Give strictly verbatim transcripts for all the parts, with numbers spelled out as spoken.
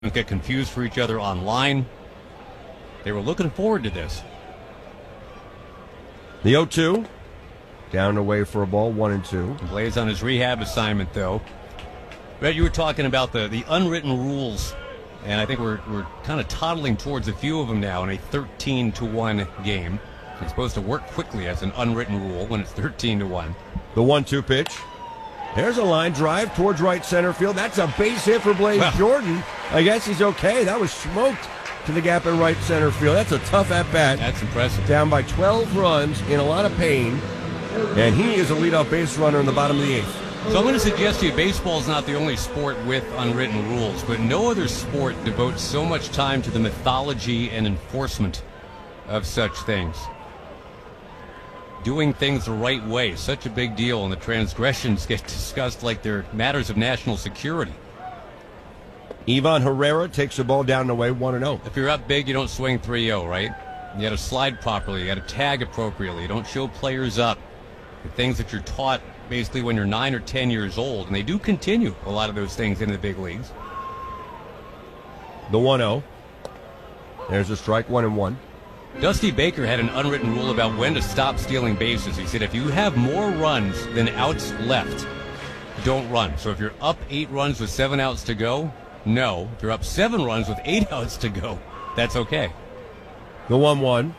get confused for each other online. They were looking forward to this. The oh two, down and away for a ball, one and two. Blaze on his rehab assignment, though. Brett, you were talking about the, the unwritten rules, and I think we're we're kind of toddling towards a few of them now in a thirteen to one game. It's supposed to work quickly as an unwritten rule when it's thirteen to one. The one two pitch. There's a line drive towards right center field. That's a base hit for Blaze well, Jordan. I guess he's okay. That was smoked to the gap in right center field. That's a tough at-bat. That's impressive. Down by twelve runs, in a lot of pain. And he is a leadoff base runner in the bottom of the eighth. So I'm going to suggest to you, baseball is not the only sport with unwritten rules, but no other sport devotes so much time to the mythology and enforcement of such things. Doing things the right way, such a big deal, and the transgressions get discussed like they're matters of national security. Ivan Herrera takes the ball down and away, one and oh. If you're up big, you don't swing three oh, right? You got to slide properly, you got to tag appropriately, you don't show players up. The things that you're taught basically when you're nine or ten years old, and they do continue a lot of those things in the big leagues. The one oh. There's a strike, one and one. Dusty Baker had an unwritten rule about when to stop stealing bases. He said if you have more runs than outs left, don't run. So if you're up eight runs with seven outs to go, no. If you're up seven runs with eight outs to go, that's okay. The one one.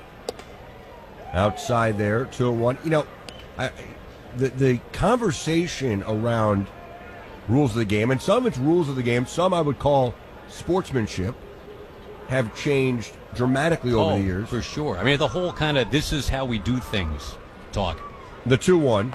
Outside there, two and one. You know, I, the, the conversation around rules of the game, and some of it's rules of the game, some I would call sportsmanship, have changed dramatically over oh, the years. For sure. I mean, the whole kind of this is how we do things talk. The two one.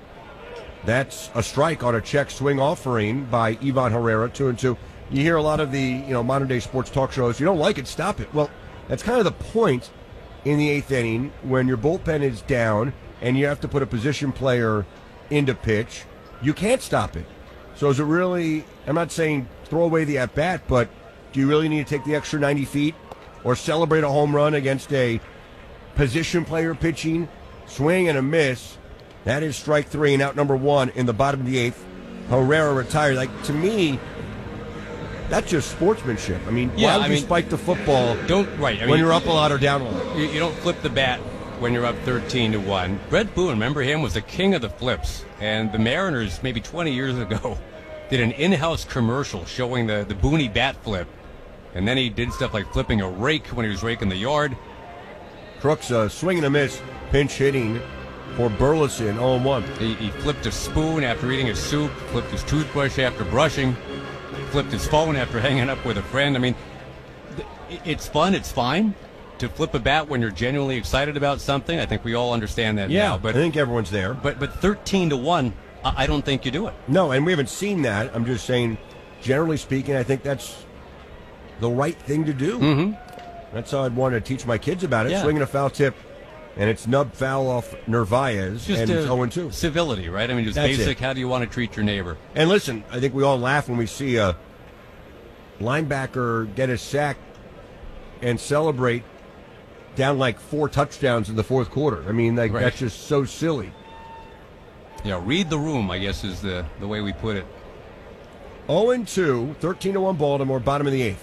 That's a strike on a check swing offering by Ivan Herrera, two and two. You hear a lot of the you know modern day sports talk shows. You don't like it, stop it. Well, that's kind of the point in the eighth inning when your bullpen is down and you have to put a position player into pitch. You can't stop it. So is it really? I'm not saying throw away the at bat, but do you really need to take the extra ninety feet or celebrate a home run against a position player pitching? Swing and a miss. That is strike three and out number one in the bottom of the eighth. Herrera retired. Like, to me, that's just sportsmanship. I mean, yeah, why would I you mean, spike the football don't, right, I mean, when you're up a lot or down a lot? You, you don't flip the bat when you're up thirteen to one. Brett Boone, remember him, was the king of the flips. And the Mariners, maybe twenty years ago, did an in-house commercial showing the, the Booney bat flip. And then he did stuff like flipping a rake when he was raking the yard. Crooks, uh, swing and a miss, pinch hitting for Burleson, oh and one. He, he flipped a spoon after eating his soup, flipped his toothbrush after brushing, flipped his phone after hanging up with a friend. I mean, th- it's fun, it's fine to flip a bat when you're genuinely excited about something. I think we all understand that yeah, now. But I think everyone's there. But but thirteen to one, I don't think you do it. No, and we haven't seen that. I'm just saying, generally speaking, I think that's the right thing to do. Mm-hmm. That's how I'd want to teach my kids about it. Yeah. Swinging a foul tip, and it's nub foul off Narvaez, Just and it's oh and two. Civility, right? I mean, just That's basic, it. how do you want to treat your neighbor? And listen, I think we all laugh when we see a linebacker get a sack and celebrate down like four touchdowns in the fourth quarter. I mean, like, right. That's just so silly. Yeah, read the room, I guess, is the, the way we put it. oh and two, thirteen to one Baltimore, bottom of the eighth.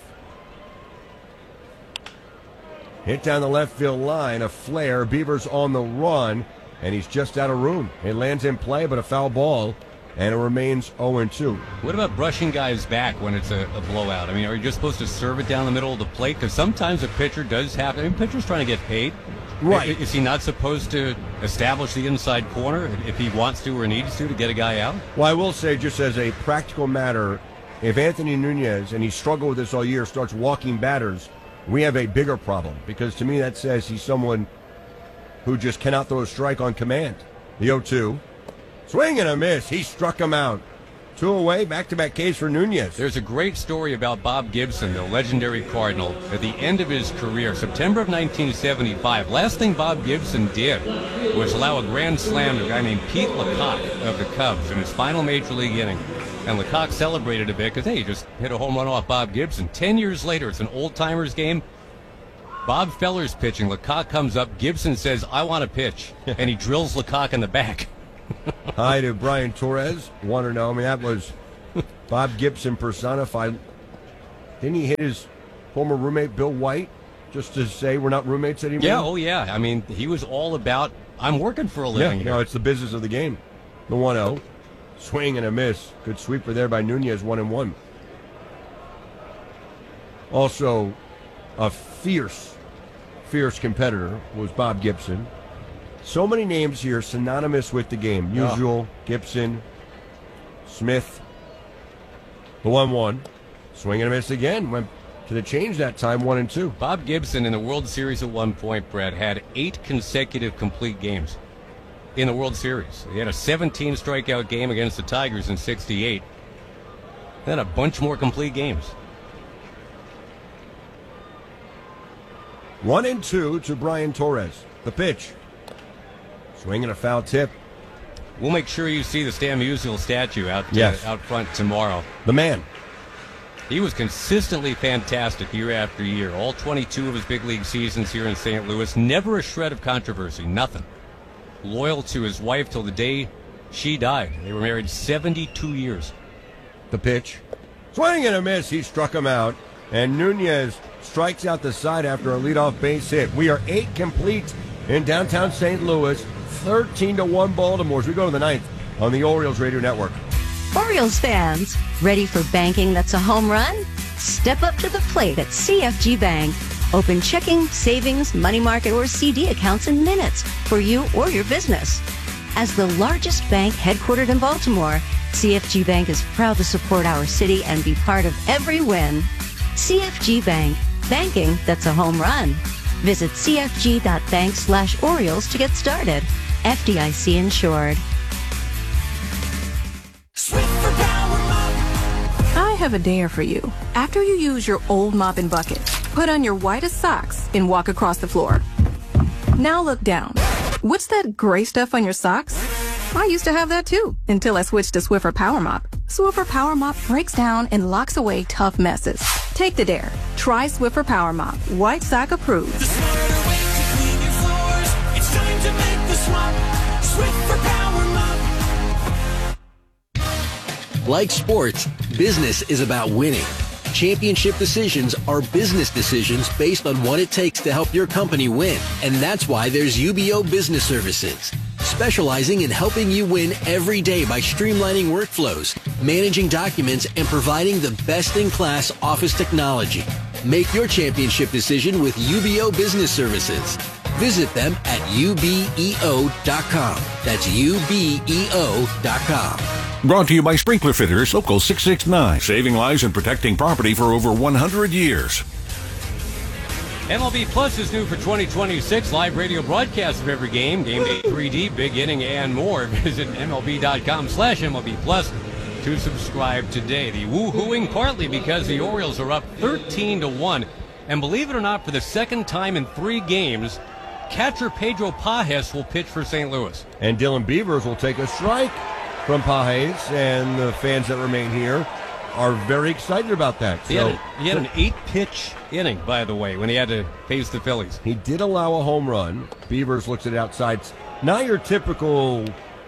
Hit down the left field line, a flare. Beavers on the run, and he's just out of room. It lands in play, but a foul ball, and it remains oh and two. What about brushing guys back when it's a, a blowout? I mean, are you just supposed to serve it down the middle of the plate? Because sometimes a pitcher does have to. I mean, pitcher's trying to get paid. Right. Is he not supposed to establish the inside corner if he wants to or needs to to get a guy out? Well, I will say, just as a practical matter, if Anthony Nunez, and he struggled with this all year, starts walking batters, we have a bigger problem, because to me that says he's someone who just cannot throw a strike on command. The oh two. Swing and a miss. He struck him out. Two away, back-to-back Ks for Nunez. There's a great story about Bob Gibson, the legendary Cardinal, at the end of his career, September of nineteen seventy-five. Last thing Bob Gibson did was allow a grand slam to a guy named Pete Lecoq of the Cubs in his final major league inning. And Lecoq celebrated a bit because, hey, he just hit a home run off Bob Gibson. Ten years later, it's an old-timers game. Bob Feller's pitching. Lecoq comes up. Gibson says, I want to pitch. And he drills Lecoq in the back. Hi to Brian Torres. Want to know? I mean, that was Bob Gibson personified. Didn't he hit his former roommate Bill White just to say we're not roommates anymore? Yeah, oh yeah. I mean, he was all about, I'm working for a living yeah, here. No, it's the business of the game. The one oh. Swing and a miss. Good sweeper there by Nunez, one and one. Also, a fierce, fierce competitor was Bob Gibson. So many names here synonymous with the game. Usual, oh. Gibson, Smith. The one one. Swing and a miss again. Went to the change that time, one and two. Bob Gibson in the World Series at one point, Brett, had eight consecutive complete games in the World Series. He had a seventeen strikeout game against the Tigers in sixty-eight. Then a bunch more complete games. One and two to Brian Torres. The pitch. Swinging a foul tip. We'll make sure you see the Stan Musial statue out, yes. uh, out front tomorrow. The man. He was consistently fantastic year after year. All twenty-two of his big league seasons here in Saint Louis. Never a shred of controversy. Nothing. Loyal to his wife till the day she died. They were married seventy-two years. The pitch. Swing and a miss. He struck him out. And Nunez strikes out the side after a leadoff base hit. We are eight complete in downtown Saint Louis. thirteen to one Baltimore as we go to the ninth on the Orioles Radio Network. Orioles fans, ready for banking that's a home run? Step up to the plate at C F G Bank. Open checking, savings, money market, or C D accounts in minutes for you or your business. As the largest bank headquartered in Baltimore, C F G Bank is proud to support our city and be part of every win. C F G Bank, banking that's a home run. Visit cfg.bank slash Orioles to get started. F D I C insured. Swiffer Power Mop. I have a dare for you. After you use your old mop and bucket, put on your whitest socks and walk across the floor. Now look down. What's that gray stuff on your socks? I used to have that too, until I switched to Swiffer Power Mop. Swiffer Power Mop breaks down and locks away tough messes. Take the dare. Try Swiffer Power Mop. White sock approved. The smarter way to clean your floors. It's time to make the swap. Swiffer Power Mop. Like sports, business is about winning. Championship decisions are business decisions based on what it takes to help your company win. And that's why there's U B O Business Services, specializing in helping you win every day by streamlining workflows, managing documents, and providing the best-in-class office technology. Make your championship decision with U B O Business Services. Visit them at U B E O dot com. That's U B E O dot com. Brought to you by Sprinkler Fitters, Local six six nine. Saving lives and protecting property for over one hundred years. M L B Plus is new for twenty twenty-six. Live radio broadcast of every game, game day three D, big inning, and more. Visit MLB.com slash MLB Plus to subscribe today. The woo-hooing partly because the Orioles are up thirteen to one. And believe it or not, for the second time in three games, catcher Pedro Pajes will pitch for Saint Louis. And Dylan Beavers will take a strike from Pajes, and the fans that remain here are very excited about that. He, so, had, a, he had an eight-pitch inning, by the way, when he had to face the Phillies. He did allow a home run. Beavers looks at it outside. Not your typical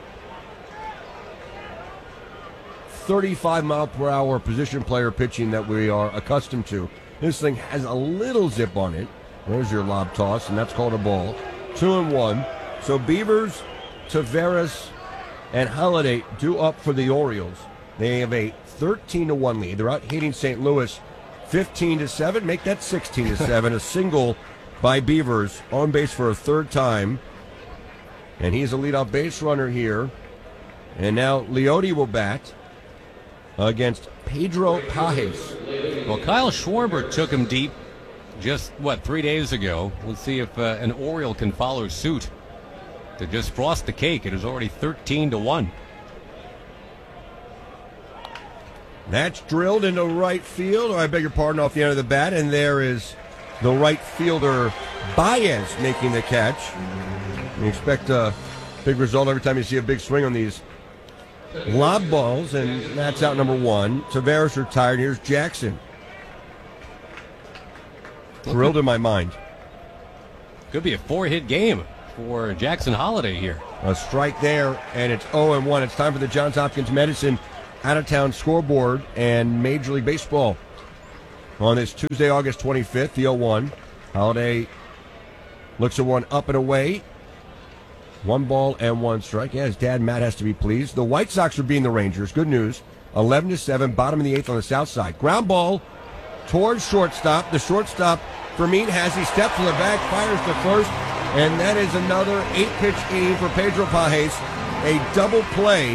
thirty-five mile per hour position player pitching that we are accustomed to. This thing has a little zip on it. There's your lob toss, and that's called a ball. Two and one. So Beavers, Taveras, and Holiday due up for the Orioles. They have a thirteen to one lead. They're out hitting Saint Louis fifteen to seven. Make that sixteen to seven. A single by Beavers on base for a third time. And he's a leadoff base runner here. And now Leote will bat against Pedro Pajes. Well, Kyle Schwarber took him deep just, what, three days ago. Let's see if uh, an Oriole can follow suit to just frost the cake. It is already thirteen to one. That's drilled into right field. I beg your pardon, off the end of the bat. And there is the right fielder, Baez, making the catch. You expect a big result every time you see a big swing on these lob balls, and that's out number one. Taveras retired. Here's Jackson. Drilled in my mind. Could be a four-hit game for Jackson Holiday here. A strike there, and it's oh and one. It's time for the Johns Hopkins Medicine out-of-town scoreboard and Major League Baseball on this Tuesday, August twenty-fifth, the oh one. Holiday looks at one up and away. One ball and one strike. Yeah, his dad, Matt, has to be pleased. The White Sox are beating the Rangers. Good news. eleven to seven, bottom of the eighth on the south side. Ground ball towards shortstop. The shortstop, Fermin, has he steps to the bag, fires to first, and that is another eight-pitch inning for Pedro Pages. A double play,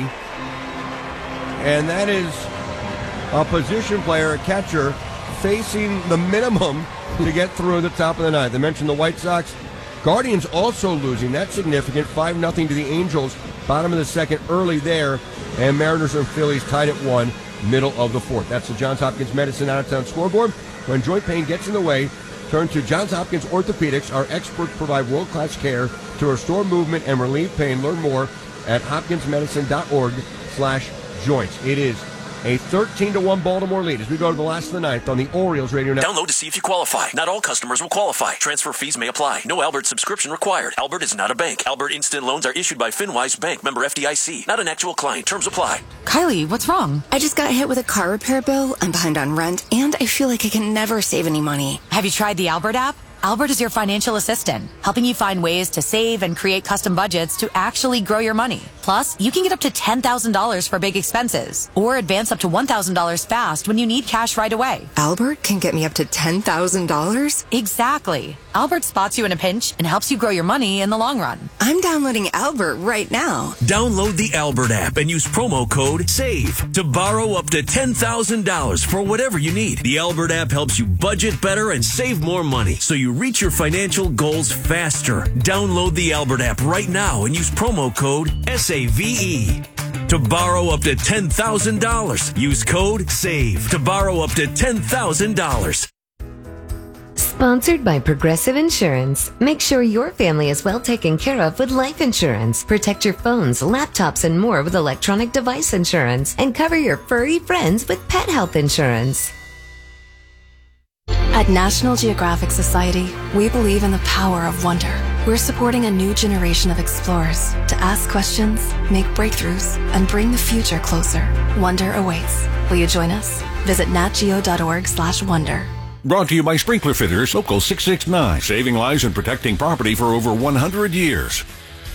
and that is a position player, a catcher, facing the minimum to get through the top of the ninth. I mentioned the White Sox. Guardians also losing. That's significant. five nothing to the Angels. Bottom of the second early there. And Mariners and Phillies tied at one, middle of the fourth. That's the Johns Hopkins Medicine out-of-town scoreboard. When joint pain gets in the way, turn to Johns Hopkins Orthopedics. Our experts provide world-class care to restore movement and relieve pain. Learn more at hopkinsmedicine.org slash joints. It is a thirteen to one Baltimore lead as we go to the last of the ninth on the Orioles Radio Network. Download to see if you qualify. Not all customers will qualify. Transfer fees may apply. No Albert subscription required. Albert is not a bank. Albert Instant Loans are issued by FinWise Bank, member F D I C. Not an actual client. Terms apply. Kylie, what's wrong? I just got hit with a car repair bill. I'm behind on rent, and I feel like I can never save any money. Have you tried the Albert app? Albert is your financial assistant, helping you find ways to save and create custom budgets to actually grow your money. Plus, you can get up to ten thousand dollars for big expenses or advance up to one thousand dollars fast when you need cash right away. Albert can get me up to ten thousand dollars? Exactly. Albert spots you in a pinch and helps you grow your money in the long run. I'm downloading Albert right now. Download the Albert app and use promo code SAVE to borrow up to ten thousand dollars for whatever you need. The Albert app helps you budget better and save more money so you reach your financial goals faster. Download the Albert app right now and use promo code S A V E. To borrow up to ten thousand dollars, use code SAVE to borrow up to ten thousand dollars. Sponsored by Progressive Insurance. Make sure your family is well taken care of with life insurance. Protect your phones, laptops, and more with electronic device insurance. And cover your furry friends with pet health insurance. At National Geographic Society, we believe in the power of wonder. We're supporting a new generation of explorers to ask questions, make breakthroughs, and bring the future closer. Wonder awaits. Will you join us? Visit natgeo.org slash wonder. Brought to you by Sprinkler Fitters, Local six six nine. Saving lives and protecting property for over one hundred years.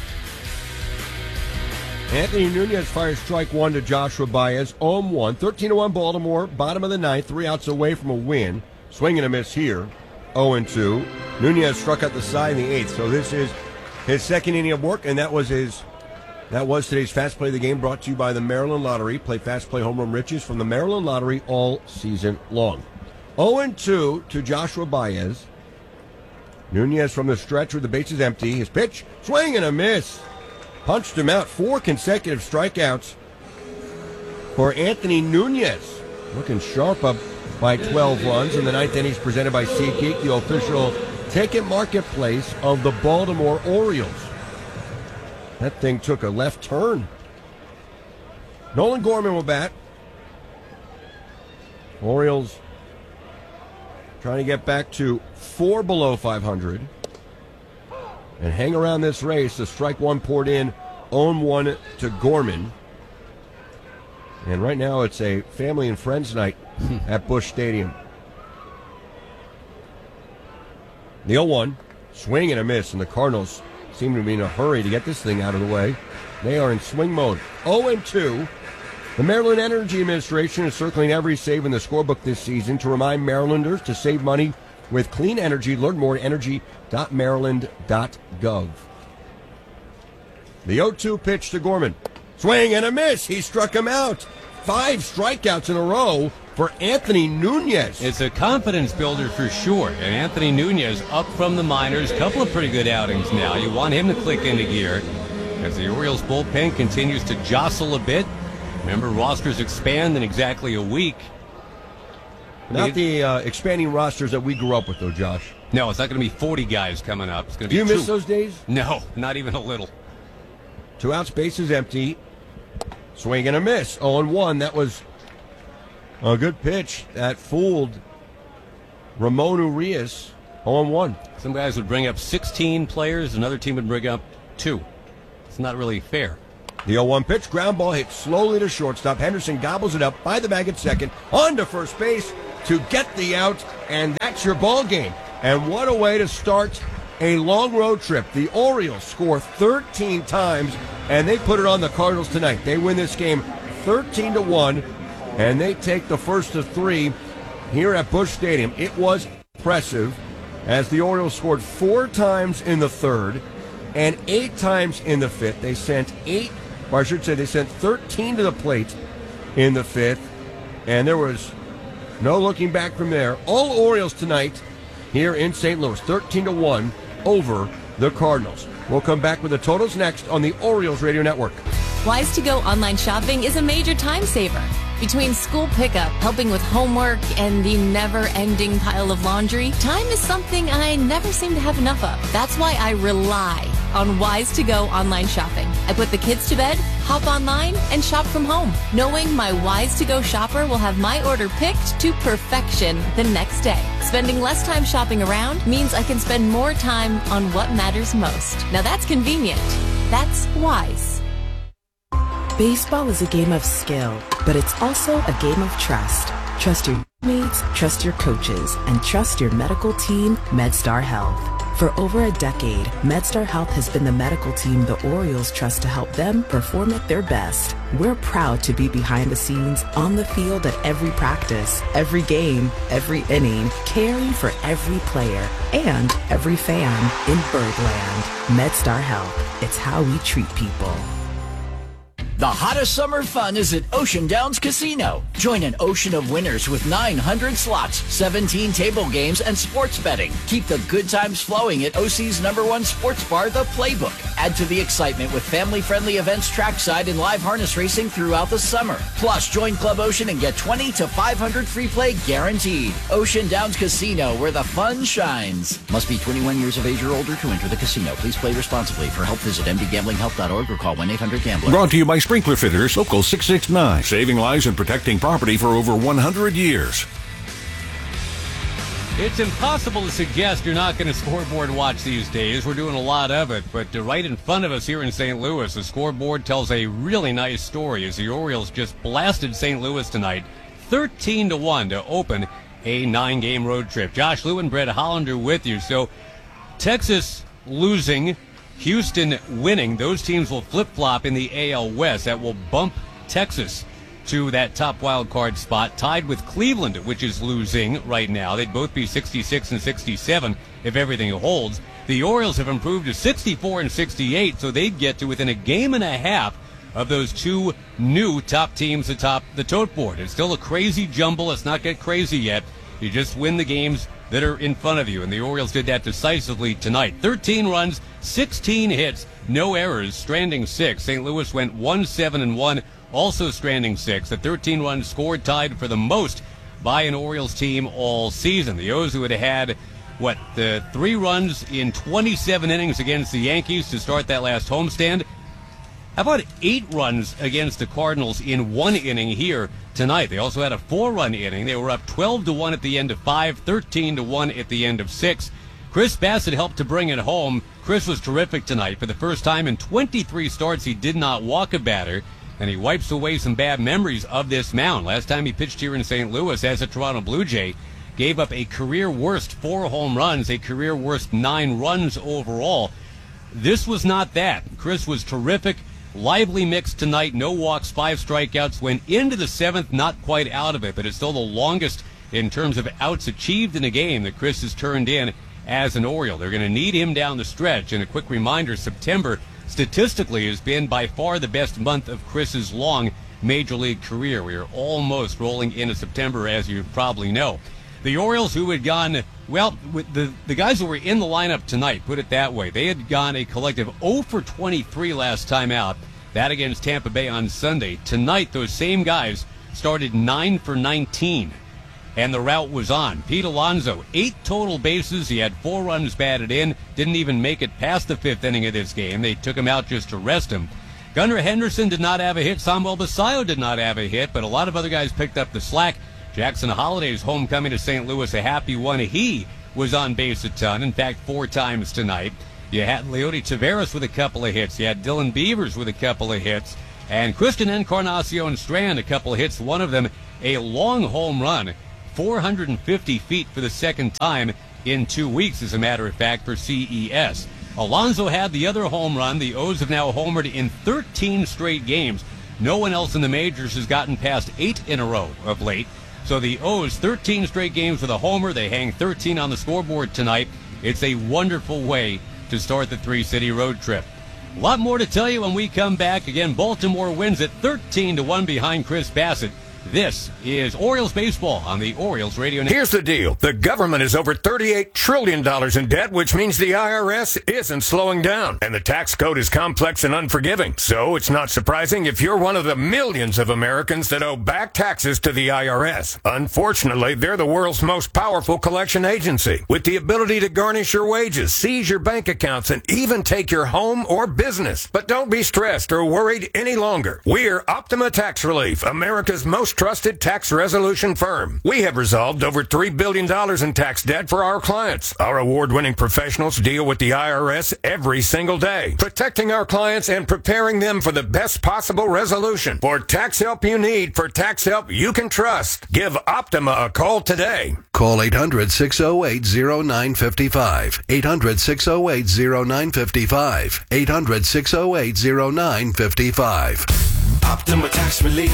Anthony Nunez fires strike one to Joshua Baez. oh one. thirteen to one Baltimore. Bottom of the ninth. Three outs away from a win. Swing and a miss here. oh two. Nunez struck out the side in the eighth. So this is his second inning of work, and that was his. That was today's Fast Play of the Game, brought to you by the Maryland Lottery. Play Fast Play Home Run Riches from the Maryland Lottery all season long. oh two to Joshua Baez. Nunez from the stretch with the bases empty. His pitch, swing and a miss. Punched him out. Four consecutive strikeouts for Anthony Nunez. Looking sharp up by twelve runs. In the ninth inning, he's presented by SeatGeek, the official ticket marketplace of the Baltimore Orioles. That thing took a left turn. Nolan Gorman will bat. Orioles trying to get back to four below five hundred and hang around this race. The strike one poured in, oh one to Gorman. And right now it's a family and friends night at Busch Stadium. The oh one, swing and a miss, and the Cardinals seem to be in a hurry to get this thing out of the way. They are in swing mode. oh two. The Maryland Energy Administration is circling every save in the scorebook this season to remind Marylanders to save money with clean energy. Learn more at energy dot maryland dot gov. The oh two pitch to Gorman. Swing and a miss. He struck him out. Five strikeouts in a row for Anthony Nunez. It's a confidence builder for sure. And Anthony Nunez up from the minors. Couple of pretty good outings now. You want him to click into gear as the Orioles bullpen continues to jostle a bit. Remember, rosters expand in exactly a week. Not the uh, expanding rosters that we grew up with, though, Josh. No, it's not going to be forty guys coming up. It's going to be Do you two. miss those days? No, not even a little. Two outs, bases empty. Swing and a miss. oh one. That was a good pitch. That fooled Ramon Urias. oh one. Some guys would bring up sixteen players. Another team would bring up two. It's not really fair. The oh one pitch, ground ball hit slowly to shortstop. Henderson gobbles it up by the bag at second. On to first base. to get the out, and that's your ball game. And what a way to start a long road trip. The Orioles score thirteen times, and they put it on the Cardinals tonight. They win this game thirteen to one, and they take the first of three here at Busch Stadium. It was impressive as the Orioles scored four times in the third and eight times in the fifth. They sent eight, or I should say they sent thirteen to the plate in the fifth, and there was no looking back from there. All Orioles tonight here in Saint Louis, thirteen to one over the Cardinals. We'll come back with the totals next on the Orioles Radio Network. Wise to Go online shopping is a major time saver. Between school pickup, helping with homework, and the never-ending pile of laundry, time is something I never seem to have enough of. That's why I rely on Wise to Go online shopping. I put the kids to bed, hop online, and shop from home, knowing my Wise to Go shopper will have my order picked to perfection the next day. Spending less time shopping around means I can spend more time on what matters most. Now that's convenient. That's Wise. Baseball is a game of skill, but it's also a game of trust. Trust your teammates, trust your coaches, and trust your medical team, MedStar Health. For over a decade, MedStar Health has been the medical team the Orioles trust to help them perform at their best. We're proud to be behind the scenes, on the field at every practice, every game, every inning, caring for every player and every fan in Birdland. MedStar Health. It's how we treat people. The hottest summer fun is at Ocean Downs Casino. Join an ocean of winners with nine hundred slots, seventeen table games, and sports betting. Keep the good times flowing at O C's number one sports bar, The Playbook. Add to the excitement with family-friendly events trackside and live harness racing throughout the summer. Plus, join Club Ocean and get twenty to five hundred free play guaranteed. Ocean Downs Casino, where the fun shines. Must be twenty-one years of age or older to enter the casino. Please play responsibly. For help, visit m d gambling help dot org or call one eight hundred gambler. Brought to you by Sprinkler Fitters, Local six six nine, saving lives and protecting property for over one hundred years. It's impossible to suggest you're not going to scoreboard watch these days. We're doing a lot of it, but uh, right in front of us here in Saint Louis, the scoreboard tells a really nice story as the Orioles just blasted Saint Louis tonight, thirteen to one to open a nine-game road trip. Josh Lewin, Brett Hollander with you. So Texas losing, Houston winning. Those teams will flip-flop in the A L West. That will bump Texas to that top wild card spot, tied with Cleveland, which is losing right now. They'd both be sixty-six and sixty-seven if everything holds. The Orioles have improved to sixty-four and sixty-eight, so they'd get to within a game and a half of those two new top teams atop the tote board. It's still a crazy jumble. Let's not get crazy yet. You just win the games that are in front of you, and the Orioles did that decisively tonight. thirteen runs, sixteen hits, no errors, stranding six. Saint Louis went one seven and one, also stranding six. The thirteen runs scored tied for the most by an Orioles team all season. The O's, who had had, what, the three runs in twenty-seven innings against the Yankees to start that last homestand. How about eight runs against the Cardinals in one inning here tonight? They also had a four-run inning. They were up twelve to one at the end of five, thirteen to one at the end of six. Chris Bassett helped to bring it home. Chris was terrific tonight. For the first time in twenty-three starts, he did not walk a batter, and he wipes away some bad memories of this mound. Last time he pitched here in Saint Louis as a Toronto Blue Jay, gave up a career-worst four home runs, a career-worst nine runs overall. This was not that. Chris was terrific. Lively mix tonight, no walks, five strikeouts, went into the seventh, not quite out of it, but it's still the longest in terms of outs achieved in a game that Chris has turned in as an Oriole. They're going to need him down the stretch, and a quick reminder, September statistically has been by far the best month of Chris's long major league career. We are almost rolling into September, as you probably know. The Orioles, who had gone, well, with the, the guys who were in the lineup tonight, put it that way, they had gone a collective oh for twenty-three last time out, that against Tampa Bay on Sunday. Tonight, those same guys started nine for nineteen, and the route was on. Pete Alonso, eight total bases. He had four runs batted in, didn't even make it past the fifth inning of this game. They took him out just to rest him. Gunnar Henderson did not have a hit. Samuel Basallo did not have a hit, but a lot of other guys picked up the slack. Jackson Holliday's homecoming to Saint Louis, a happy one. He was on base a ton, in fact, four times tonight. You had Leody Taveras with a couple of hits. You had Dylan Beavers with a couple of hits. And Christian Encarnacion Strand, a couple of hits, one of them a long home run. four hundred fifty feet for the second time in two weeks, as a matter of fact, for C E S. Alonso had the other home run. The O's have now homered in thirteen straight games. No one else in the majors has gotten past eight in a row of late. So the O's, thirteen straight games with a homer. They hang thirteen on the scoreboard tonight. It's a wonderful way to start the three-city road trip. A lot more to tell you when we come back. Again, Baltimore wins at thirteen to one behind Chris Bassett. This is Orioles baseball on the Orioles Radio Network. Here's the deal. The government is over thirty-eight trillion dollars in debt, which means the I R S isn't slowing down. And the tax code is complex and unforgiving. So it's not surprising if you're one of the millions of Americans that owe back taxes to the I R S. Unfortunately, they're the world's most powerful collection agency, with the ability to garnish your wages, seize your bank accounts, and even take your home or business. But don't be stressed or worried any longer. We're Optima Tax Relief, America's most trusted tax resolution firm. We have resolved over three billion dollars in tax debt for our clients. Our award-winning professionals deal with the I R S every single day, protecting our clients and preparing them for the best possible resolution. For tax help you need, for tax help you can trust, give Optima a call today. Call eight hundred, six oh eight, oh nine five five. eight hundred, six oh eight, oh nine five five. eight hundred, six oh eight, oh nine five five. Optima Tax Relief.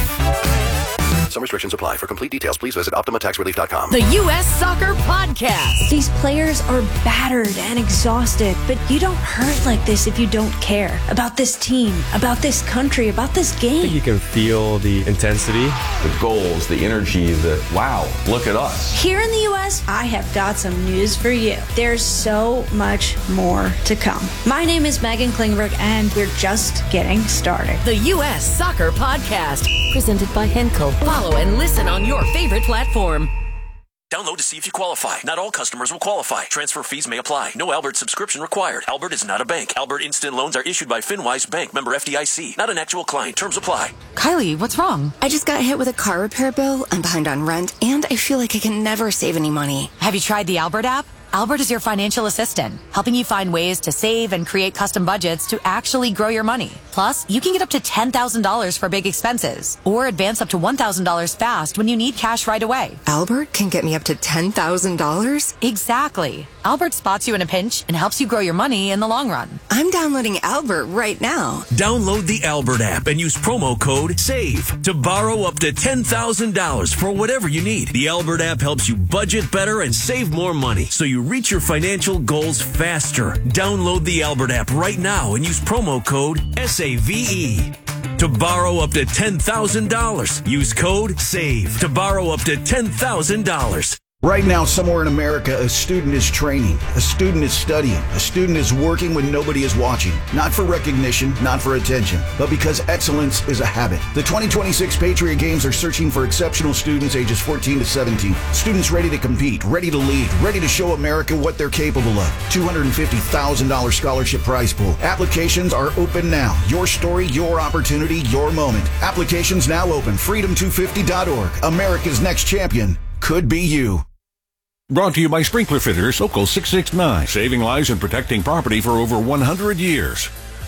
Some restrictions apply. For complete details, please visit Optima Tax Relief dot com. The U S Soccer Podcast. These players are battered and exhausted, but you don't hurt like this if you don't care about this team, about this country, about this game. I think you can feel the intensity, the goals, the energy, the wow, look at us. Here in the U S, I have got some news for you. There's so much more to come. My name is Megan Klingberg, and we're just getting started. The U S Soccer Podcast, presented by Henkel. Follow and listen on your favorite platform. Download to see if you qualify. Not all customers will qualify. Transfer fees may apply. No Albert subscription required. Albert is not a bank. Albert Instant Loans are issued by FinWise Bank, member F D I C. Not an actual client. Terms apply. Kylie, what's wrong? I just got hit with a car repair bill. I'm behind on rent, and I feel like I can never save any money. Have you tried the Albert app? Albert is your financial assistant, helping you find ways to save and create custom budgets to actually grow your money. Plus, you can get up to ten thousand dollars for big expenses, or advance up to one thousand dollars fast when you need cash right away. Albert can get me up to ten thousand dollars? Exactly. Albert spots you in a pinch and helps you grow your money in the long run. I'm downloading Albert right now. Download the Albert app and use promo code SAVE to borrow up to ten thousand dollars for whatever you need. The Albert app helps you budget better and save more money, so you reach your financial goals faster. Download the Albert app right now and use promo code S A V E to borrow up to ten thousand dollars. Use code SAVE to borrow up to ten thousand dollars. Right now, somewhere in America, a student is training, a student is studying, a student is working when nobody is watching. Not for recognition, not for attention, but because excellence is a habit. The twenty twenty-six Patriot Games are searching for exceptional students ages fourteen to seventeen. Students ready to compete, ready to lead, ready to show America what they're capable of. two hundred fifty thousand dollars scholarship prize pool. Applications are open now. Your story, your opportunity, your moment. Applications now open. freedom two fifty dot org. America's next champion could be you. Brought to you by Sprinkler Fitters, Local six six nine. Saving lives and protecting property for over one hundred years.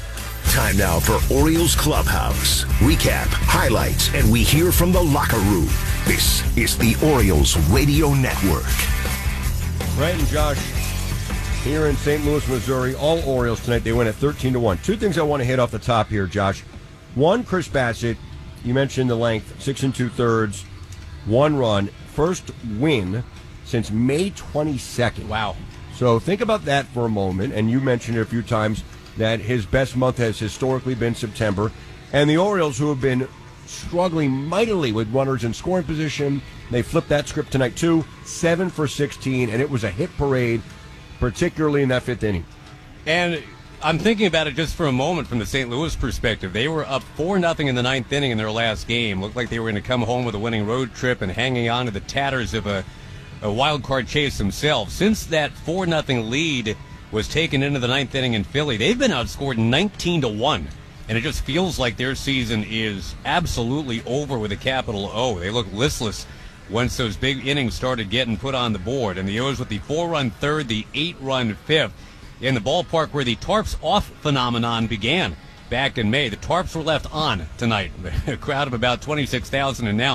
Time now for Orioles Clubhouse. Recap, highlights, and we hear from the locker room. This is the Orioles Radio Network. Right, and Josh, here in Saint Louis, Missouri, all Orioles tonight, they win at thirteen to one. Two things I want to hit off the top here, Josh. One, Chris Bassett, you mentioned the length, six and two-thirds, one run. First win since May twenty-second. Wow. So think about that for a moment. And you mentioned it a few times that his best month has historically been September. And the Orioles, who have been struggling mightily with runners in scoring position, they flipped that script tonight too. seven for sixteen, and it was a hit parade, particularly in that fifth inning. And I'm thinking about it just for a moment from the Saint Louis perspective. They were up four nothing in the ninth inning in their last game. Looked like they were going to come home with a winning road trip and hanging on to the tatters of a a wild card chase themselves. Since that four nothing lead was taken into the ninth inning in Philly, they've been outscored nineteen to one. And it just feels like their season is absolutely over with a capital O. They look listless once those big innings started getting put on the board. And the O's with the four-run third, the eight-run fifth, in the ballpark where the tarps off phenomenon began back in May. The tarps were left on tonight. A crowd of about twenty-six thousand announced.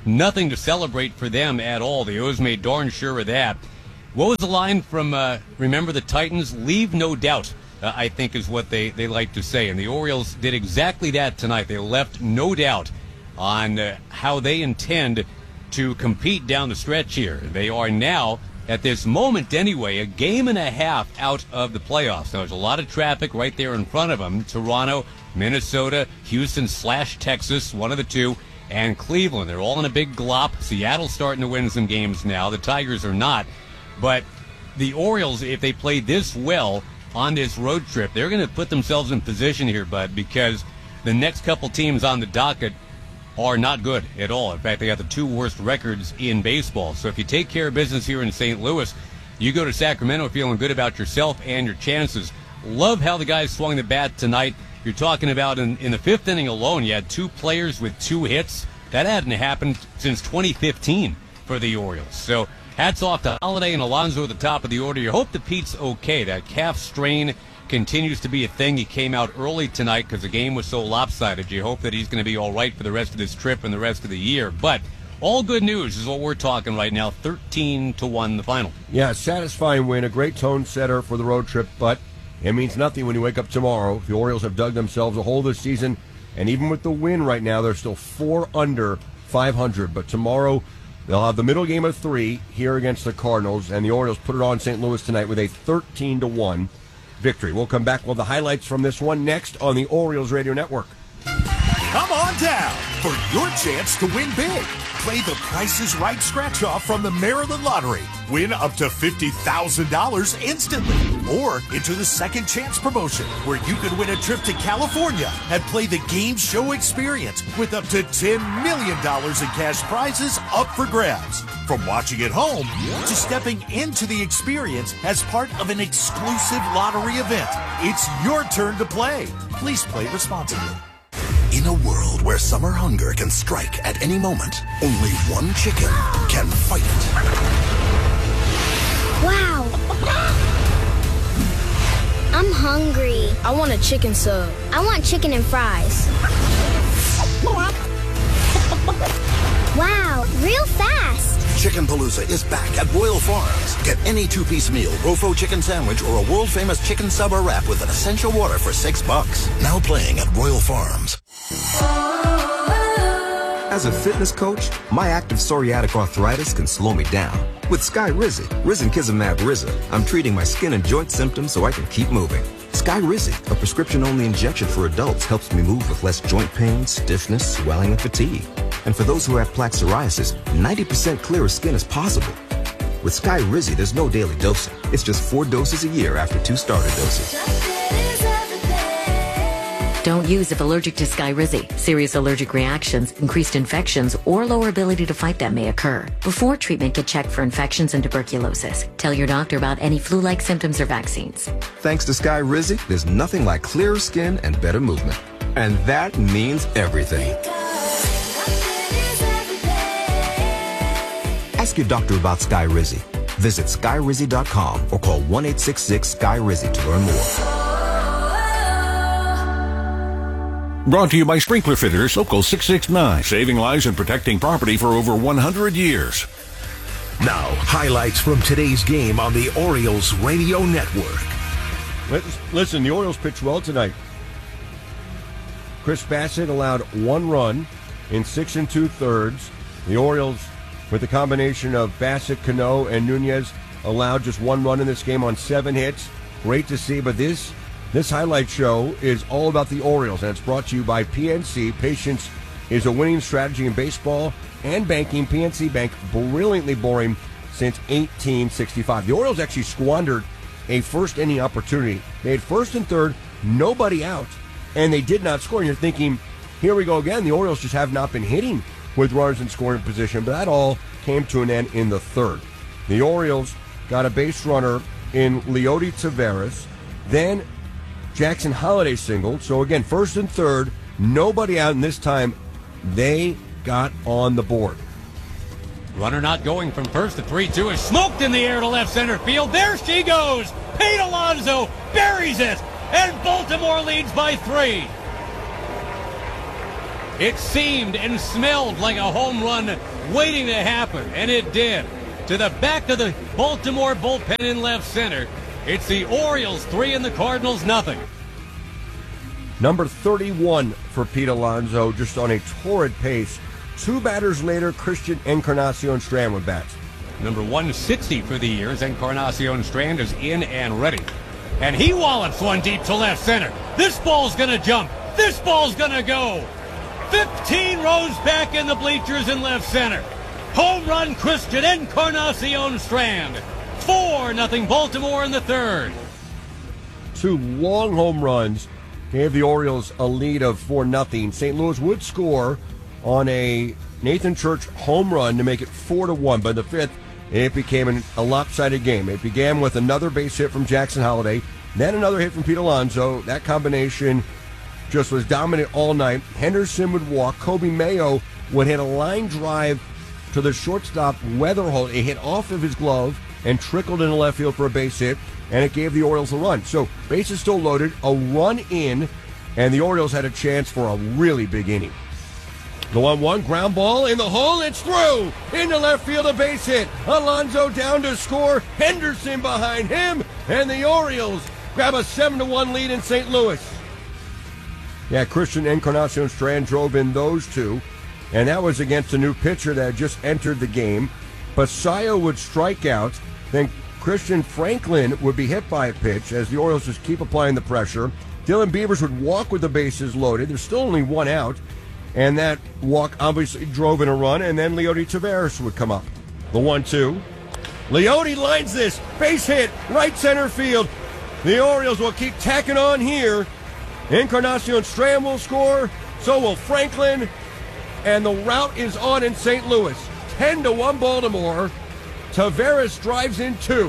nothing to celebrate for them at all. The O's made darn sure of that. What was the line from, uh, remember the Titans? Leave no doubt, uh, I think is what they, they like to say. And the Orioles did exactly that tonight. They left no doubt on uh, how they intend to compete down the stretch here. They are now, at this moment anyway, a game and a half out of the playoffs. Now, there's a lot of traffic right there in front of them. Toronto, Minnesota, Houston slash Texas, one of the two, and Cleveland. They're all in a big glop. Seattle's starting to win some games now. The Tigers are not. But the Orioles, if they play this well on this road trip, they're going to put themselves in position here, Bud, because the next couple teams on the docket are not good at all. In fact, they got the two worst records in baseball. So if you take care of business here in Saint Louis, you go to Sacramento feeling good about yourself and your chances. Love how the guys swung the bat tonight. You're talking about in, in the fifth inning alone, you had two players with two hits. That hadn't happened since twenty fifteen for the Orioles. So hats off to Holiday and Alonso at the top of the order. You hope that Pete's okay. That calf strain continues to be a thing. He came out early tonight because the game was so lopsided. You hope that he's going to be all right for the rest of this trip and the rest of the year. But all good news is what we're talking right now. thirteen to one the final. Yeah, satisfying win. A great tone setter for the road trip, but it means nothing when you wake up tomorrow. The Orioles have dug themselves a hole this season, and even with the win right now, they're still four under five hundred. But tomorrow, they'll have the middle game of three here against the Cardinals, and the Orioles put it on Saint Louis tonight with a thirteen to one victory. We'll come back with the highlights from this one next on the Orioles Radio Network. Come on down for your chance to win big. Play the Price is Right scratch-off from the Maryland Lottery. Win up to fifty thousand dollars instantly. Or enter the Second Chance promotion, where you could win a trip to California and play the game show experience with up to ten million dollars in cash prizes up for grabs. From watching at home to stepping into the experience as part of an exclusive lottery event, it's your turn to play. Please play responsibly. In a world where summer hunger can strike at any moment, only one chicken can fight it. Wow. I'm hungry. I want a chicken sub. I want chicken and fries. Wow, real fast. Chicken Palooza is back at Royal Farms. Get any two-piece meal, Rofo chicken sandwich, or a world-famous chicken sub or wrap with an essential water for six bucks. Now playing at Royal Farms. As a fitness coach, my active psoriatic arthritis can slow me down. With Skyrizi, Risankizumab Riza, I'm treating my skin and joint symptoms so I can keep moving. Skyrizi, a prescription-only injection for adults, helps me move with less joint pain, stiffness, swelling, and fatigue. And for those who have plaque psoriasis, ninety percent clearer skin is possible. With Skyrizi, there's no daily dosing. It's just four doses a year after two starter doses. Don't use if allergic to Skyrizi. Serious allergic reactions, increased infections, or lower ability to fight them may occur. Before treatment, get checked for infections and tuberculosis. Tell your doctor about any flu-like symptoms or vaccines. Thanks to Skyrizi, there's nothing like clearer skin and better movement. And that means everything. Ask your doctor about Skyrizi. Visit Skyrizi dot com or call one eight six six Sky Rizi to learn more. Brought to you by Sprinkler Fitters, Sokol six six nine, saving lives and protecting property for over one hundred years. Now, highlights from today's game on the Orioles Radio Network. Listen, the Orioles pitched well tonight. Chris Bassitt allowed one run in six and two-thirds. The Orioles, with the combination of Bassitt, Cano, and Nunez, allowed just one run in this game on seven hits. Great to see, but this this highlight show is all about the Orioles, and it's brought to you by P N C. Patience is a winning strategy in baseball and banking. P N C Bank, brilliantly boring since eighteen sixty-five. The Orioles actually squandered a first-inning opportunity. They had first and third, nobody out, and they did not score. And you're thinking, here we go again. The Orioles just have not been hitting with runners in scoring position, but that all came to an end in the third. The Orioles got a base runner in Leody Taveras, then Jackson Holiday singled. So again, first and third, nobody out, and this time they got on the board. Runner not going from first to three two is smoked in the air to left center field. There she goes. Pete Alonso buries it, and Baltimore leads by three. It seemed and smelled like a home run waiting to happen, and it did. To the back of the Baltimore bullpen in left center. It's the Orioles three and the Cardinals nothing. Number thirty-one for Pete Alonso, just on a torrid pace. Two batters later, Christian Encarnacion Strand with bats. Number one sixty for the year as Encarnacion Strand is in and ready. And he wallops one deep to left center. This ball's going to jump. This ball's going to go. fifteen rows back in the bleachers in left center. Home run, Christian Encarnacion Strand. four nothing Baltimore in the third. Two long home runs gave the Orioles a lead of four nothing. Saint Louis would score on a Nathan Church home run to make it four to one. But in the fifth, it became an, a lopsided game. It began with another base hit from Jackson Holliday, then another hit from Pete Alonso. That combination just was dominant all night. Henderson would walk. Kobe Mayo would hit a line drive to the shortstop Weatherholt. It hit off of his glove and trickled into left field for a base hit, and it gave the Orioles a run. So bases still loaded, a run in, and the Orioles had a chance for a really big inning. The one one ground ball in the hole. It's through into left field, a base hit. Alonso down to score. Henderson behind him, and the Orioles grab a seven to one lead in Saint Louis. Yeah, Christian Encarnacion Strand drove in those two, and that was against a new pitcher that had just entered the game. Basayo would strike out. Then Christian Franklin would be hit by a pitch as the Orioles just keep applying the pressure. Dylan Beavers would walk with the bases loaded. There's still only one out. And that walk obviously drove in a run, and then Leody Taveras would come up. The one two. Leody lines this. Base hit, right center field. The Orioles will keep tacking on here. Encarnacion Strand will score. So will Franklin. And the rout is on in Saint Louis. ten to one Baltimore. Taveras drives in two.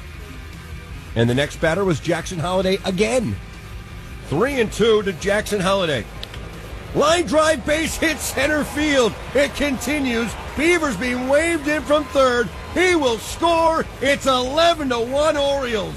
And the next batter was Jackson Holliday again. Three and two to Jackson Holliday. Line drive, base hit, center field. It continues. Beavers being waved in from third. He will score. It's eleven to one Orioles.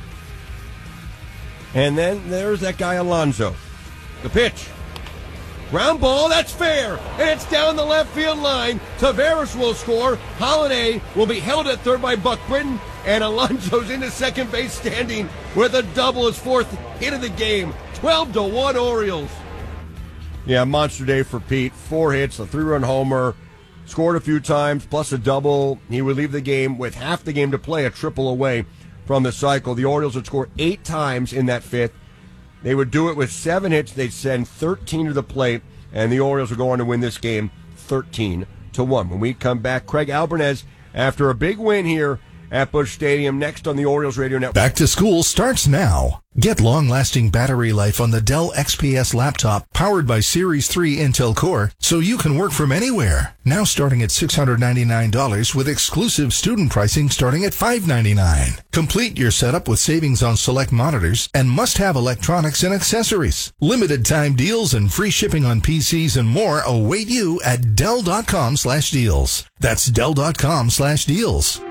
And then there's that guy Alonso. The pitch. Ground ball, that's fair. And it's down the left field line. Taveras will score. Holliday will be held at third by Buck Britton. And Alonso's into second base standing with a double, his fourth hit of the game. twelve to one Orioles. Yeah, monster day for Pete. Four hits, a three-run homer, scored a few times, plus a double. He would leave the game with half the game to play, a triple away from the cycle. The Orioles would score eight times in that fifth. They would do it with seven hits. They'd send thirteen to the plate, and the Orioles would go on to win this game thirteen to one. When we come back, Craig Albernez, after a big win here at Busch Stadium, next on the Orioles Radio Network. Back to school starts now. Get long-lasting battery life on the Dell X P S laptop powered by Series three Intel Core so you can work from anywhere. Now starting at six hundred ninety-nine dollars with exclusive student pricing starting at five hundred ninety-nine dollars. Complete your setup with savings on select monitors and must-have electronics and accessories. Limited time deals and free shipping on P Cs and more await you at Dell.com slash deals. That's Dell.com slash deals.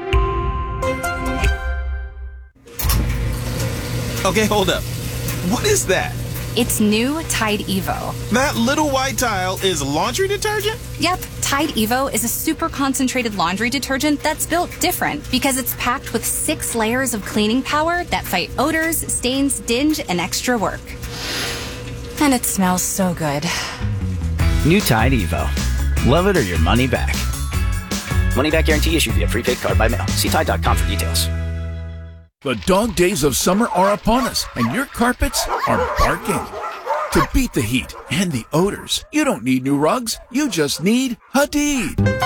Okay, hold up. What is that? It's new Tide Evo. That little white tile is laundry detergent? Yep, Tide Evo is a super concentrated laundry detergent that's built different because it's packed with six layers of cleaning power that fight odors, stains, dinge, and extra work. And it smells so good. New Tide Evo. Love it or your money back. Money back guarantee issued via prepaid card by mail. See Tide dot com for details. The dog days of summer are upon us, and your carpets are barking. To beat the heat and the odors, you don't need new rugs, you just need Hadid.